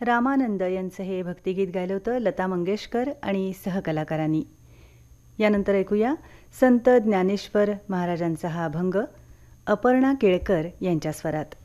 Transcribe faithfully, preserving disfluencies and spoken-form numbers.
रामानंद यांचं हे भक्तिगीत गायलं होतं लता मंगेशकर आणि सहकलाकारांनी. यानंतर ऐकूया संत ज्ञानेश्वर महाराजांचा हा अभंग अपर्णा केळकर यांच्या स्वरात.